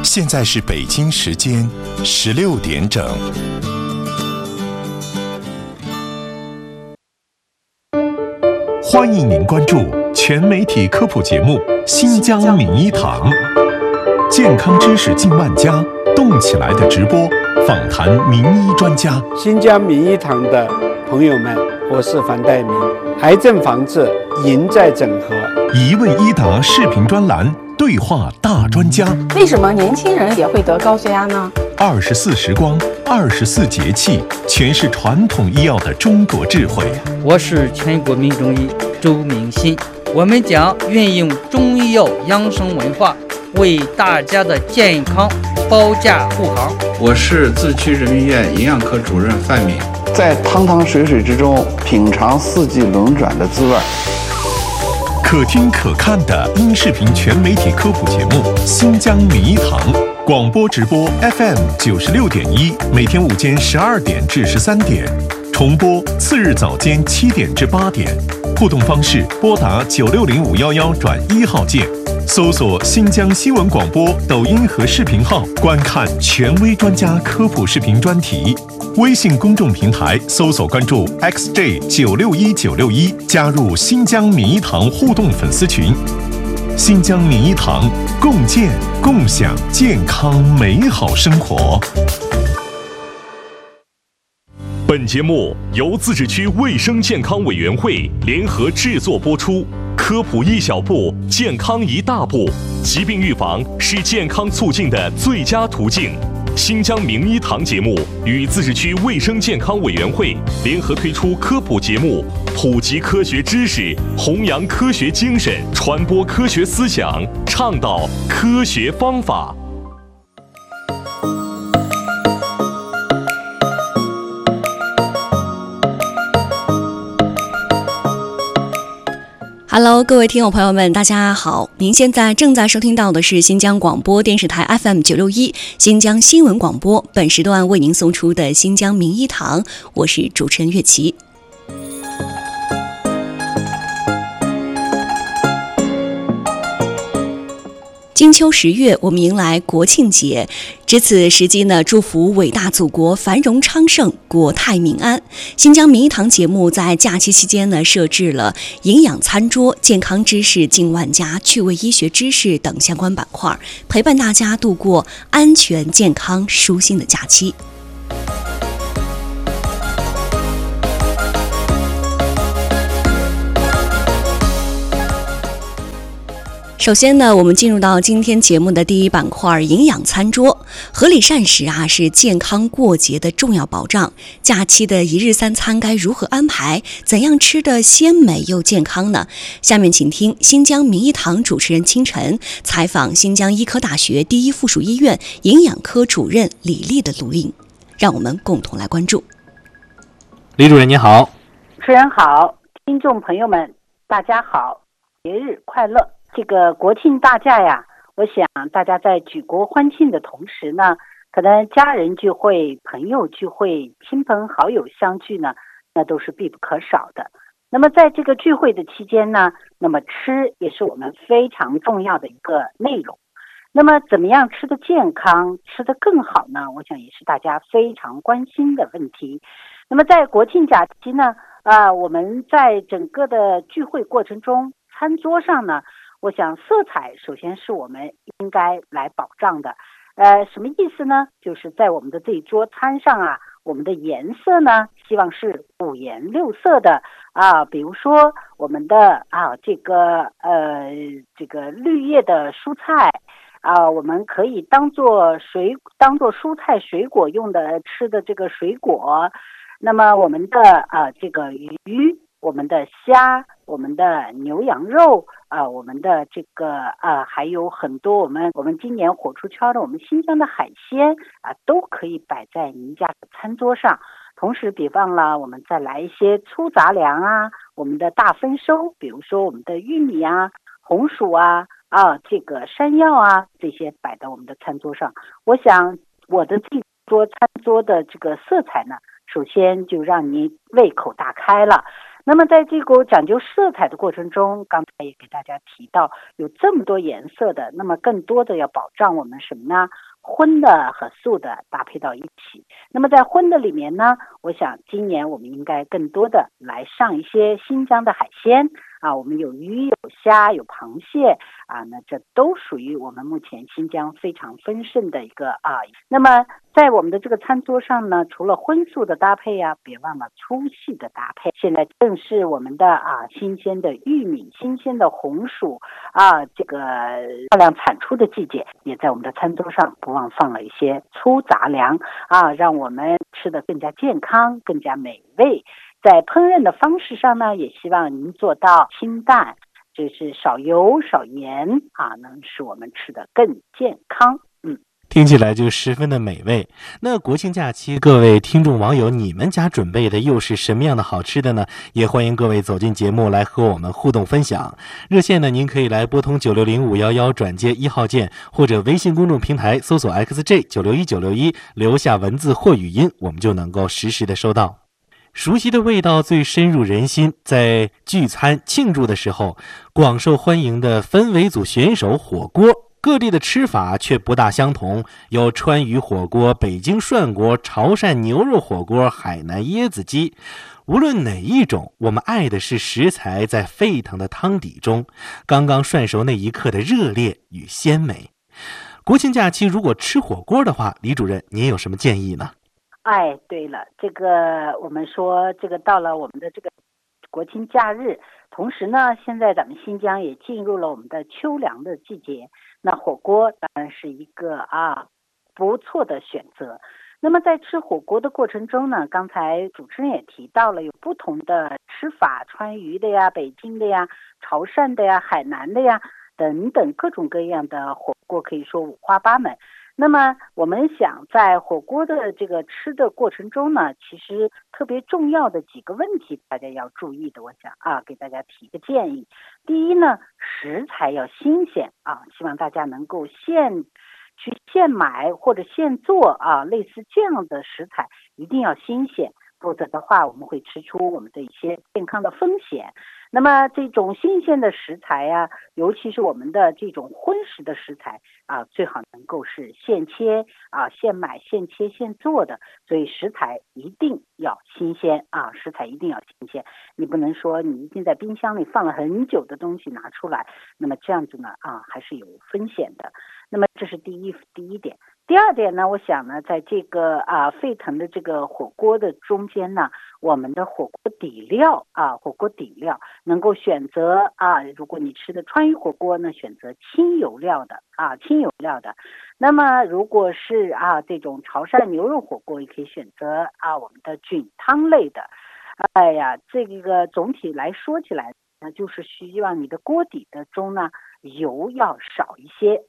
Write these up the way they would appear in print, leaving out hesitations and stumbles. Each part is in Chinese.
现在是北京时间16点整。欢迎您关注全媒体科普节目《新疆名医堂》，健康知识近万家，动起来的直播，访谈名医专家。 新疆名医堂的朋友们，我是樊岱明。癌症防治赢在整合， 一问一答视频专栏，对话大专家。 为什么年轻人也会得高血压呢 ？24时光，24节气，诠释传统医药的中国智慧。 我是全国民中医周明新，我们将运用中医药养生文化，为大家的健康保驾护航。 我是自区人民医院营养科主任范敏， 在汤汤水水之中品尝四季轮转的滋味。 可听可看的音视频全媒体科普节目《新疆名医堂》，广播直播 FM 96.1，每天午间12点至13点，重播次日早间7点至8点。互动方式：拨打960511转1号键，搜索新疆新闻广播抖音和视频号，观看权威专家科普视频专题。微信公众平台搜索关注 XJ961961，加入新疆名医堂互动粉丝群。新疆名医堂，共建共享健康美好生活。 本节目由自治区卫生健康委员会联合制作播出。科普一小步，健康一大步。疾病预防是健康促进的最佳途径。新疆名医堂节目与自治区卫生健康委员会联合推出科普节目，普及科学知识，弘扬科学精神，传播科学思想，倡导科学方法。 Hello， 各位听友朋友们，大家好！您现在正在收听到的是新疆广播电视台 FM 961新疆新闻广播，本时段为您送出的新疆名医堂，我是主持人岳琪。金秋10月，我们迎来国庆节，值此时机呢，祝福伟大祖国繁荣昌盛，国泰民安。新疆名医堂节目在假期期间呢，设置了营养餐桌、健康知识近万家、趣味医学知识等相关板块，陪伴大家度过安全、健康、舒心的假期。首先呢，我们进入到今天节目的第一板块——营养餐桌。合理膳食是健康过节的重要保障。假期的一日三餐该如何安排？怎样吃得鲜美又健康呢？下面请听新疆名医堂主持人清晨采访新疆医科大学第一附属医院营养科主任李丽的录音，让我们共同来关注。 李主任您好。 主持人好，听众朋友们大家好，节日快乐。这个国庆大假呀，我想大家在举国欢庆的同时呢，可能家人聚会、朋友聚会、亲朋好友相聚呢，那都是必不可少的。那么在这个聚会的期间呢，那么吃也是我们非常重要的一个内容。那么怎么样吃得健康、吃得更好呢？我想也是大家非常关心的问题。那么在国庆假期呢，我们在整个的聚会过程中，餐桌上呢，我想色彩首先是我们应该来保障的。什么意思呢？就是在我们的这一桌餐上我们的颜色呢，希望是五颜六色的比如说我们的这个绿叶的蔬菜我们可以当做蔬菜水果用的吃的这个水果。那么我们的这个鱼，我们的虾，我们的牛羊肉我们的这个还有很多我们今年火出圈的我们新疆的海鲜都可以摆在您家的餐桌上。同时别忘了我们再来一些粗杂粮我们的大丰收，比如说我们的玉米红薯这个山药这些摆到我们的餐桌上。我想我的这桌餐桌的这个色彩呢，首先就让你胃口大开了。 那么在这个讲究色彩的过程中，刚才也给大家提到有这么多颜色的，那么更多的要保障我们什么呢？荤的和素的搭配到一起。那么在荤的里面呢，我想今年我们应该更多的来上一些新疆的海鲜啊，我们有鱼、有虾、有螃蟹啊，那这都属于我们目前新疆非常丰盛的一个啊。那么在我们的这个餐桌上呢，除了荤素的搭配啊，别忘了粗细的搭配。现在正是我们的新鲜的玉米、新鲜的红薯啊，这个大量产出的季节，也在我们的餐桌上不忘放了一些粗杂粮啊，让我们吃得更加健康、更加美味。在烹饪的方式上呢，也希望您做到清淡，就是少油少盐啊，能使我们吃得更健康。 听起来就十分的美味。那国庆假期，各位听众网友，你们家准备的又是什么样的好吃的呢？也欢迎各位走进节目来和我们互动分享。热线呢，您可以来拨通960-511转接1号键，或者微信公众平台搜索 XJ961961，留下文字或语音，我们就能够实时的收到。熟悉的味道最深入人心，在聚餐庆祝的时候，广受欢迎的分为组选手火锅，各地的吃法却不大相同，有川渝火锅、北京涮锅、潮汕牛肉火锅、海南椰子鸡。无论哪一种，我们爱的是食材在沸腾的汤底中刚刚涮熟那一刻的热烈与鲜美。国庆假期如果吃火锅的话，李主任您有什么建议呢？ 对了，这个我们说这个到了我们的这个国庆假日，同时呢，现在咱们新疆也进入了我们的秋凉的季节，那火锅当然是一个不错的选择。那么在吃火锅的过程中呢，刚才主持人也提到了有不同的吃法，川渝的呀、北京的呀、潮汕的呀、海南的呀等等各种各样的火锅，可以说五花八门。那么我们想在火锅的这个吃的过程中呢，其实特别重要的几个问题大家要注意的，我想给大家提个建议。第一呢，食材要新鲜希望大家能够现买或者现做类似这样的食材一定要新鲜，否则的话我们会吃出我们的一些健康的风险。那么这种新鲜的食材尤其是我们的这种荤食的食材最好能够是现切现买现切现做的，所以食材一定要新鲜食材一定要新鲜。你不能说你已经在冰箱里放了很久的东西拿出来，那么这样子呢还是有风险的。那么这是第一点。第二点呢，我想呢，在这个沸腾的这个火锅的中间呢，我们的火锅底料能够选择如果你吃的川渝火锅呢，选择轻油料的。那么如果是这种潮汕牛肉火锅，也可以选择我们的菌汤类的。这个总体来说起来呢，就是希望你的锅底的中呢，油要少一些。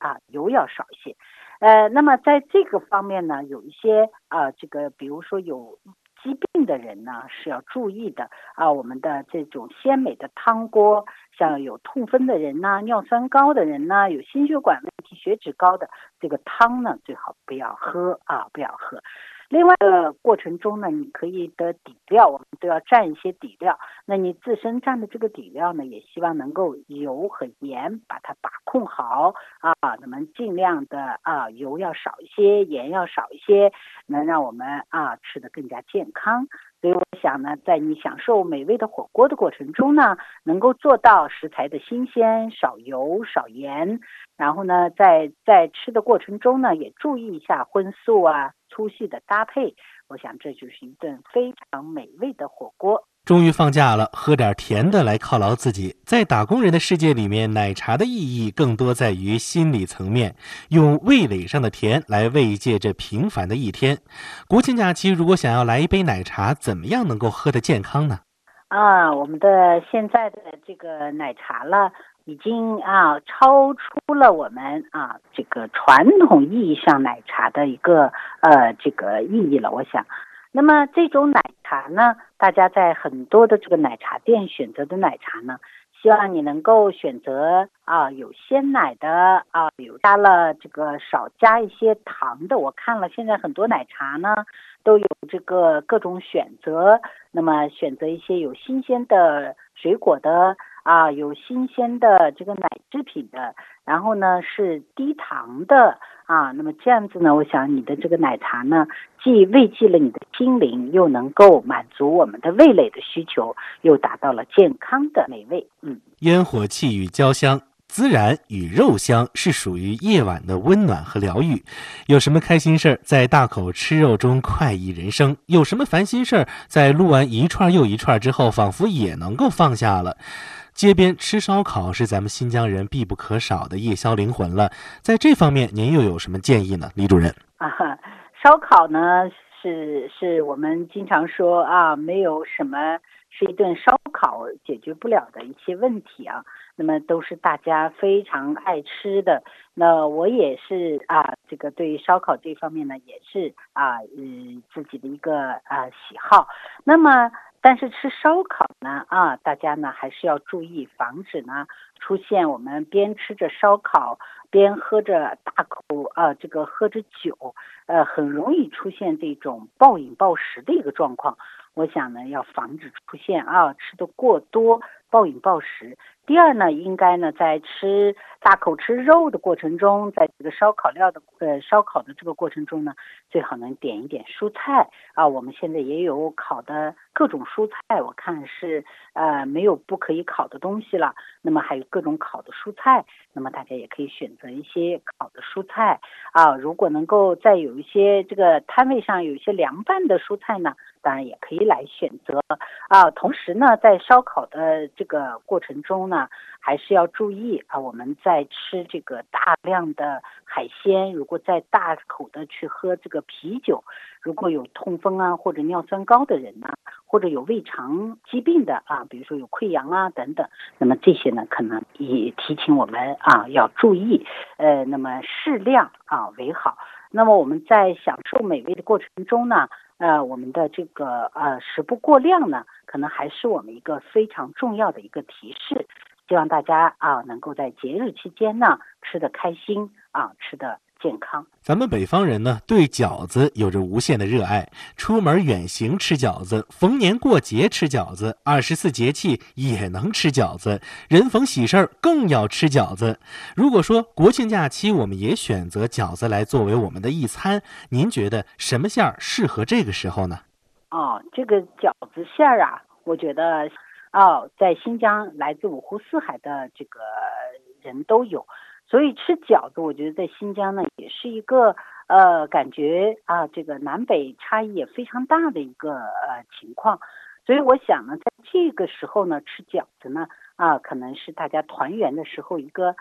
那么在这个方面呢，有一些比如说有疾病的人呢是要注意的我们的这种鲜美的汤锅，像有痛风的人呐、尿酸高的人呐、有心血管问题、血脂高的，这个汤呢最好不要喝。另外的过程中呢，你可以的底料，我们都要蘸一些底料。那你自身蘸的这个底料呢，也希望能够油和盐把它把控好那么尽量的油要少一些，盐要少一些，能让我们吃得更加健康。所以我想呢，在你享受美味的火锅的过程中呢，能够做到食材的新鲜，少油少盐，然后呢，在吃的过程中呢，也注意一下荤素粗细的搭配。我想这就是一顿非常美味的火锅。 终于放假了，喝点甜的来犒劳自己。在打工人的世界里面，奶茶的意义更多在于心理层面，用味蕾上的甜来慰藉这平凡的一天。国庆假期如果想要来一杯奶茶，怎么样能够喝得健康呢？ 我们的现在的这个奶茶了，已经超出了我们这个传统意义上奶茶的一个这个意义了，我想。那么这种奶茶呢，大家在很多的这个奶茶店选择的奶茶呢， 希望你能够选择有鲜奶的有加了这个少加一些糖的。我看了现在很多奶茶呢都有这个各种选择，那么选择一些有新鲜的水果的有新鲜的这个奶制品的，然后呢是低糖的那么这样子呢，我想你的这个奶茶呢既慰藉了你的心灵，又能够满足我们的味蕾的需求，又达到了健康的美味。 烟火气与焦香，孜然与肉香是属于夜晚的温暖和疗愈。有什么开心事儿，在大口吃肉中快意人生；有什么烦心事儿，在撸完一串又一串之后，仿佛也能够放下了。街边吃烧烤是咱们新疆人必不可少的夜宵灵魂了，在这方面您又有什么建议呢，李主任？ 烧烤呢是我们经常说没有什么是一顿烧烤解决不了的一些问题那么都是大家非常爱吃的。那我也是这个对于烧烤这方面呢，也是自己的一个喜好。那么但是吃烧烤呢大家呢还是要注意，防止呢出现我们边吃着烧烤边喝着大口这个喝着酒很容易出现这种暴饮暴食的一个状况。我想呢要防止出现吃的过多暴饮暴食。第二呢，应该呢在大口吃肉的过程中，在这个烧烤的这个过程中呢，最好能点一点蔬菜我们现在也有烤的各种蔬菜，我看是没有不可以烤的东西了。那么还有各种烤的蔬菜，那么大家也可以选择一些烤的蔬菜如果能够再有一些这个摊位上有一些凉拌的蔬菜呢，当然也可以来选择同时呢，在烧烤的这个过程中呢，还是要注意我们在吃这个大量的海鲜，如果再大口的去喝这个啤酒，如果有痛风或者尿酸高的人呢，或者有胃肠疾病的比如说有溃疡等等，那么这些呢可能也提醒我们要注意那么适量为好。那么我们在享受美味的过程中呢我们的这个食不过量呢，可能还是我们一个非常重要的一个提示。希望大家能够在节日期间呢吃得开心吃得健康。 咱们北方人呢对饺子有着无限的热爱，出门远行吃饺子，逢年过节吃饺子，24节气也能吃饺子，人逢喜事儿更要吃饺子。如果说国庆假期我们也选择饺子来作为我们的一餐，您觉得什么馅儿适合这个时候呢？ 这个饺子馅儿我觉得在新疆来自五湖四海的这个人都有，所以吃饺子我觉得在新疆呢也是一个感觉这个南北差异也非常大的一个情况。所以我想呢，在这个时候呢吃饺子呢可能是大家团圆的时候一个